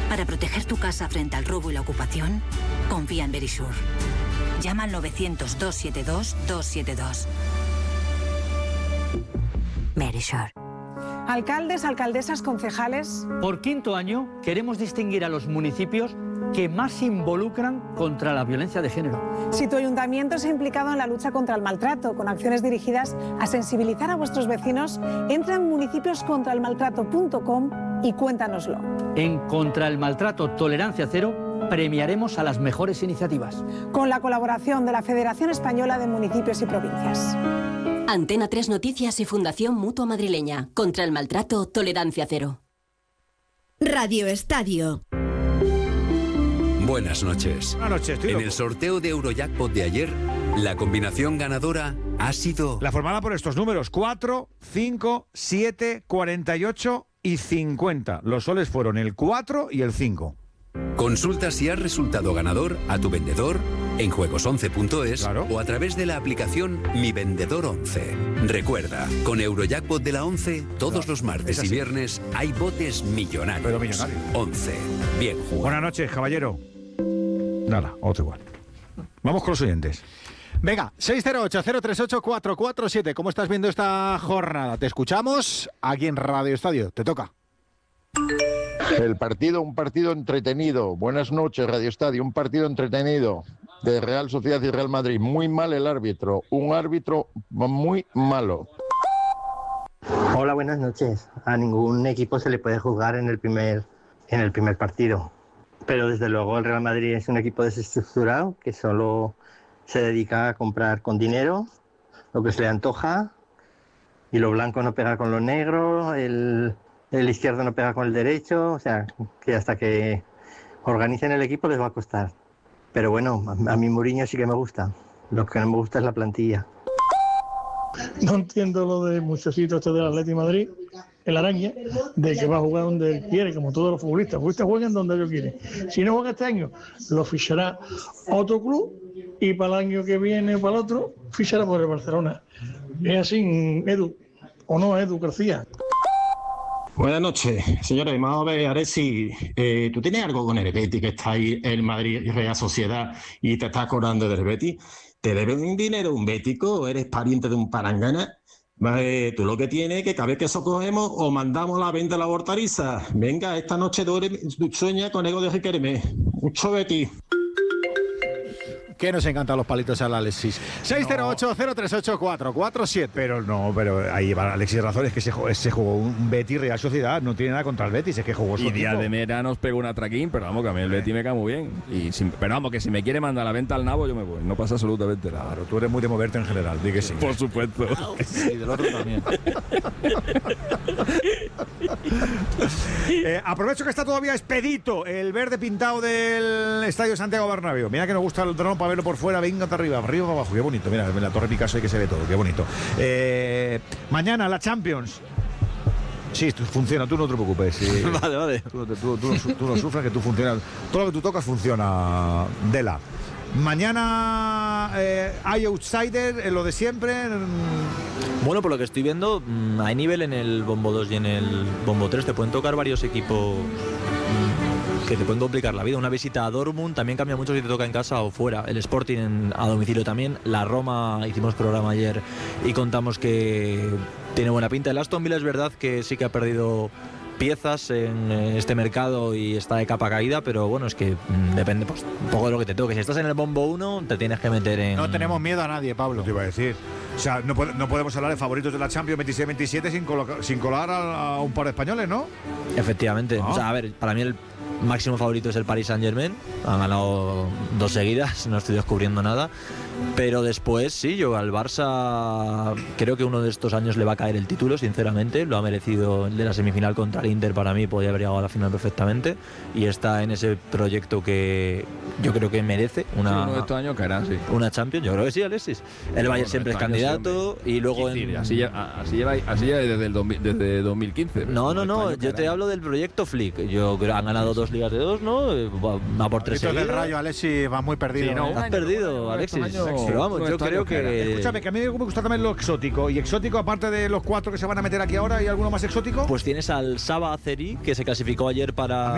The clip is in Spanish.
Para proteger tu casa frente al robo y la ocupación, confía en Verisure. Llama al 900-272-272. Verisure. Alcaldes, alcaldesas, concejales. Por quinto año queremos distinguir a los municipios que más se involucran contra la violencia de género. Si tu ayuntamiento se ha implicado en la lucha contra el maltrato, con acciones dirigidas a sensibilizar a vuestros vecinos, entra en municipioscontraelmaltrato.com y cuéntanoslo. En Contra el Maltrato Tolerancia Cero premiaremos a las mejores iniciativas. Con la colaboración de la Federación Española de Municipios y Provincias. Antena 3 Noticias y Fundación Mutua Madrileña. Contra el Maltrato Tolerancia Cero. Radio Estadio. Buenas noches. Buenas noches, En el sorteo de Eurojackpot de ayer, la combinación ganadora ha sido... La formada por estos números: 4, 5, 7, 48 y 50. Los soles fueron el 4 y el 5. Consulta si has resultado ganador a tu vendedor en juegos11.es o a través de la aplicación Mi Vendedor 11. Recuerda, con Eurojackpot de la 11, todos los martes y viernes hay botes millonarios. Pero millonarios. 11. Bien jugado. Buenas noches, caballero. Nada, otro igual. Vamos con los oyentes. Venga, 608-038-447. ¿Cómo estás viendo esta jornada? Te escuchamos aquí en Radio Estadio. Te toca. El partido, un partido entretenido. Buenas noches, Radio Estadio. Un partido entretenido de Real Sociedad y Real Madrid. Muy mal el árbitro. Un árbitro muy malo. Hola, buenas noches. A ningún equipo se le puede juzgar en el primer partido. Pero desde luego el Real Madrid es un equipo desestructurado que solo se dedica a comprar con dinero lo que se le antoja, y lo blanco no pega con lo negro, el izquierdo no pega con el derecho, o sea, que hasta que organicen el equipo les va a costar. Pero bueno, a mí Mourinho sí que me gusta. Lo que no me gusta es la plantilla. No entiendo lo de muchachito este del Atlético de Madrid, el araña, de que va a jugar donde él quiere, como todos los futbolistas. Los futbolistas juegan donde ellos quieren. Si no juega este año, lo fichará otro club, y para el año que viene, para el otro, fichará por el Barcelona. Es así, Edu, ¿o no, Edu García? Buenas noches, señores. Vamos a ver, Aresi, ¿tú tienes algo con el Betis, que está ahí el Madrid y Real Sociedad y te estás acordando del Betis? ¿Te deben un dinero un bético o eres pariente de un parangana? Tú lo que tienes es que cada vez que socogemos o mandamos a la venta la hortaliza. Venga, esta noche sueña con ego de Riquelme. Mucho Betis. Que nos encantan los palitos al Alexis. 608-038-447. Pero ahí va Alexis razón, es que se jugó un Betis Real Sociedad, no tiene nada contra el Betis, es que jugó Y Díaz de Mera nos pegó una traquín, pero vamos, que a mí el Betis me cae muy bien. Pero vamos, que si me quiere mandar a la venta al nabo, yo me voy, no pasa absolutamente nada. Claro, tú eres muy de moverte en general, di que sí. Por supuesto. Y del otro también. Aprovecho que está todavía expedito el verde pintado del Estadio Santiago Bernabéu. Mira que nos gusta el dron para verlo por fuera, venga hasta arriba para abajo, qué bonito. Mira, en la Torre Picasso hay que se ve todo, qué bonito. Mañana la Champions. Sí, funciona, tú no te preocupes. Sí. Vale. Tú no sufras, que tú funcionas. Todo lo que tú tocas funciona, Dela. Mañana hay outsider, lo de siempre. Bueno, por lo que estoy viendo, hay nivel en el bombo 2 y en el bombo 3. Te pueden tocar varios equipos que te pueden complicar la vida. Una visita a Dortmund también cambia mucho si te toca en casa o fuera. El Sporting a domicilio también. La Roma, hicimos programa ayer y contamos que tiene buena pinta. El Aston Villa es verdad que sí que ha perdido piezas en este mercado y está de capa caída, pero bueno, es que depende pues, un poco de lo que te toque. Si estás en el bombo 1, te tienes que meter en... No tenemos miedo a nadie, Pablo. Te iba a decir. O sea, no podemos hablar de favoritos de la Champions 26-27 sin colar a un par de españoles, ¿no? Efectivamente. O sea, a ver, para mí el máximo favorito es el Paris Saint-Germain. Han ganado 2 seguidas, no estoy descubriendo nada. Pero después, sí, yo al Barça creo que uno de estos años le va a caer el título, sinceramente. Lo ha merecido el de la semifinal contra el Inter, para mí podía haber llegado a la final perfectamente. Y está en ese proyecto que yo creo que merece una, uno de estos años caerá, sí. Una Champions. Yo creo que sí, Alexis. El Bayern siempre es candidato y luego... Así lleva desde 2015. No, yo te hablo del proyecto Flick. Yo creo que han ganado 2 ligas de 2, ¿no? Va por 3 seguidas. del Rayo, Alexis, va muy perdido. Sí, no, has perdido, Alexis. Pero vamos, yo creo que... Escúchame, que a mí me gusta también lo exótico. Y exótico, aparte de los 4 que se van a meter aquí ahora, ¿hay alguno más exótico? Pues tienes al Saba Azeri, que se clasificó ayer para...